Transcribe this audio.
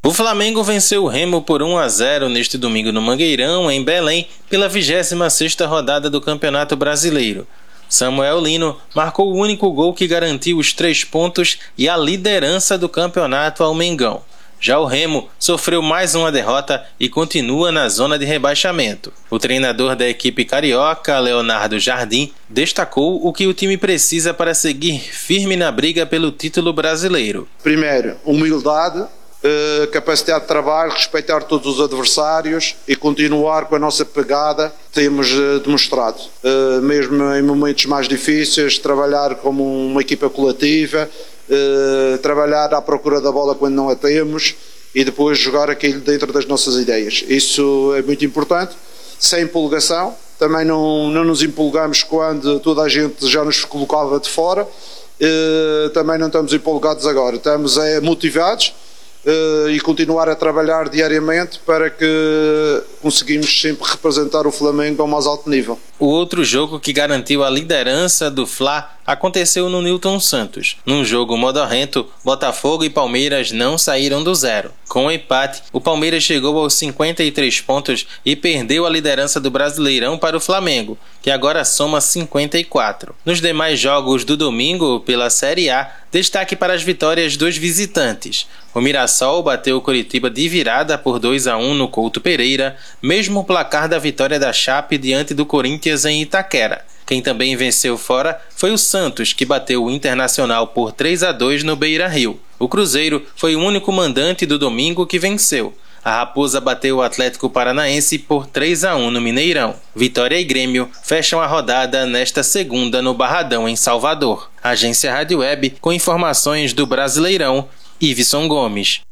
O Flamengo venceu o Remo por 1-0 neste domingo no Mangueirão, em Belém, pela 26ª rodada do Campeonato Brasileiro. Samuel Lino marcou o único gol que garantiu os 3 pontos e a liderança do campeonato ao Mengão. Já o Remo sofreu mais uma derrota e continua na zona de rebaixamento. O treinador da equipe carioca, Leonardo Jardim, destacou o que o time precisa para seguir firme na briga pelo título brasileiro. Primeiro, humildade, capacidade de trabalho, respeitar todos os adversários e continuar com a nossa pegada que temos demonstrado. Mesmo em momentos mais difíceis, trabalhar como uma equipa coletiva, trabalhar à procura da bola quando não a temos e depois jogar aquilo dentro das nossas ideias. Isso é muito importante, sem empolgação. Também não nos empolgamos quando toda a gente já nos colocava de fora. Também não estamos empolgados agora, estamos motivados e continuar a trabalhar diariamente para que conseguimos sempre representar o Flamengo ao mais alto nível. O outro jogo que garantiu a liderança do Fla aconteceu no Newton Santos. Num jogo modorrento, Botafogo e Palmeiras não saíram do zero. Com o empate, o Palmeiras chegou aos 53 pontos e perdeu a liderança do Brasileirão para o Flamengo, que agora soma 54. Nos demais jogos do domingo pela Série A, destaque para as vitórias dos visitantes. O Mirassol bateu o Coritiba de virada por 2-1 no Couto Pereira, mesmo placar da vitória da Chape diante do Corinthians em Itaquera. Quem também venceu fora foi o Santos, que bateu o Internacional por 3-2 no Beira-Rio. O Cruzeiro foi o único mandante do domingo que venceu. A Raposa bateu o Atlético Paranaense por 3-1 no Mineirão. Vitória e Grêmio fecham a rodada nesta segunda no Barradão, em Salvador. Agência Rádio Web, com informações do Brasileirão, Iveson Gomes.